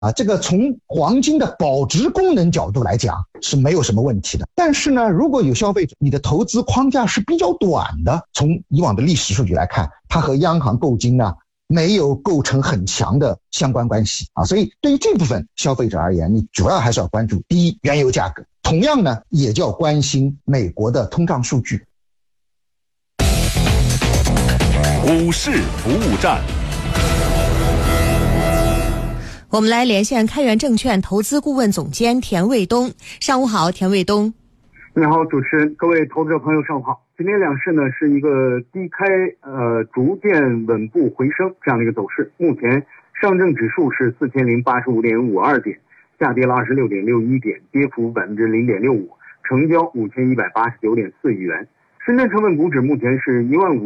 这个从黄金的保值功能角度来讲是没有什么问题的。但是呢，如果有消费者你的投资框架是比较短的，从以往的历史数据来看，它和央行购金呢没有构成很强的相关关系所以对于这部分消费者而言，你主要还是要关注第一，原油价格，同样呢也就要关心美国的通胀数据。 股市服务站， 我们来连线开源证券投资顾问总监田卫东。上午好，田卫东。 你好，主持人，各位投资者朋友，上午好。今天两市呢是一个低开逐渐稳步回升这样的一个走势。目前上证指数是4085.52点，下跌了26.61点，跌幅0.65%，成交5189.4亿元。深圳成分股指目前是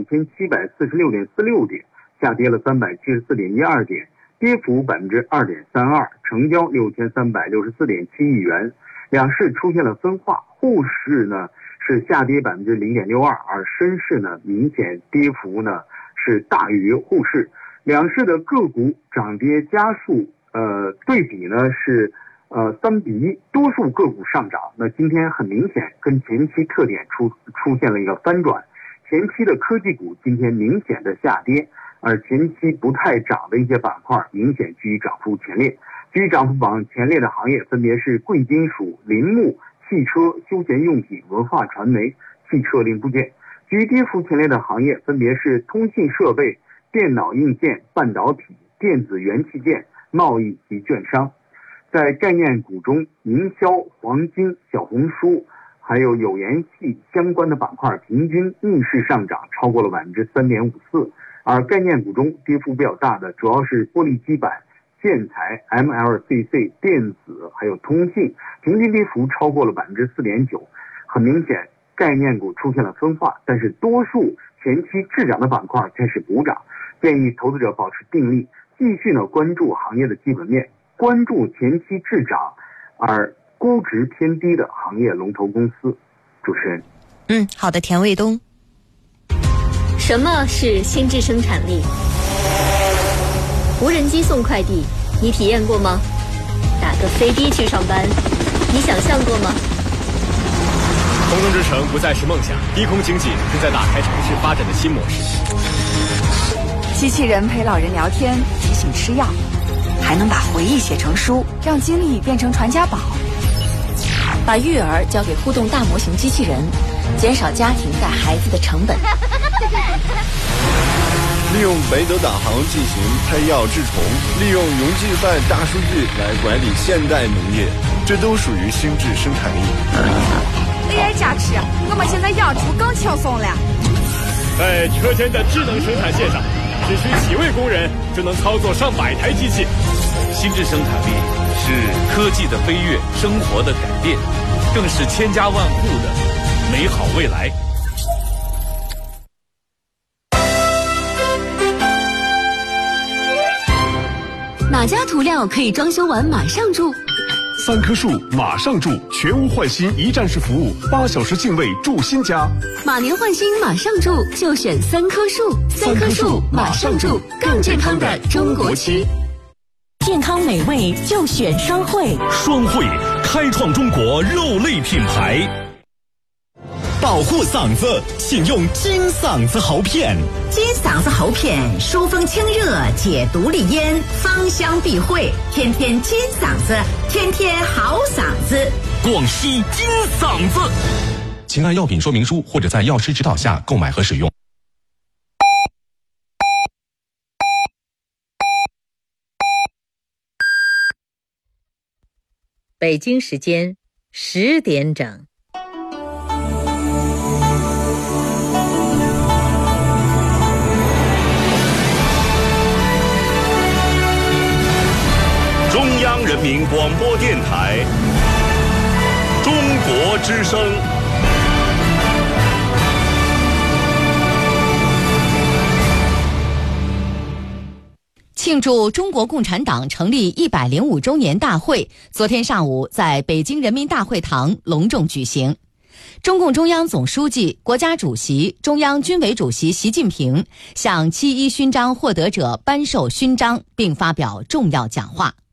15746.46点，下跌了374.12点，跌幅2.32%，成交6364.7亿元。两市出现了分化，沪市呢是下跌0.62%，而深市呢明显跌幅呢是大于沪市。两市的个股涨跌家数对比呢是3比1，多数个股上涨。那今天很明显跟前期特点出现了一个翻转，前期的科技股今天明显的下跌，而前期不太涨的一些板块明显居于涨幅前列。居于涨幅榜前列的行业分别是贵金属、林木、汽车、休闲用品、文化传媒、汽车零部件。居于跌幅前列的行业分别是通信设备、电脑硬件、半导体、电子元器件、贸易及券商。在概念股中，营销、黄金、小红书还有有盐系相关的板块平均逆势上涨超过了3.54%，而概念股中跌幅比较大的主要是玻璃基板、建材、MLCC、电子还有通信，平均跌幅超过了4.9%。很明显，概念股出现了分化，但是多数前期滞涨的板块开始补涨。建议投资者保持定力，继续呢关注行业的基本面，关注前期滞涨而估值偏低的行业龙头公司。主持人， 好的，田卫东。 什么是心智生产力？无人机送快递，你体验过吗？打个飞的去上班，你想象过吗？ 空中之城不再是梦想，低空经济正在打开城市发展的新模式。 机器人陪老人聊天，提醒吃药，还能把回忆写成书，让经历变成传家宝。 把育儿交给互动大模型机器人，减少家庭带孩子的成本。 利用北斗导航进行喷药治虫，利用云计算大数据来管理现代农业，这都属于心智生产力。 AI 加持，我们现在养猪更轻松了。 在车间的智能生产线上，只需几位工人就能操作上百台机器。 心智生产力是科技的飞跃，生活的改变，更是千家万户的美好未来。 哪家涂料可以装修完马上住 ？3棵树马上住，全屋换新一站式服务，8小时净位住新家。 马年换新马上住，就选3棵树。3棵树马上住，更健康的中国区。 健康美味就选双汇。 双汇开创中国肉类品牌。 保护嗓子，请用金嗓子喉片。 金嗓子喉片疏风清热，解毒利咽，芳香避秽，天天金嗓子，天天好嗓子。 广西金嗓子， 请按药品说明书或者在药师指导下购买和使用。 北京时间10点整。 中央人民广播电台中国之声。 庆祝中国共产党成立105周年大会昨天上午在北京人民大会堂隆重举行。中共中央总书记、国家主席、中央军委主席习近平向7·1勋章获得者颁授勋章并发表重要讲话。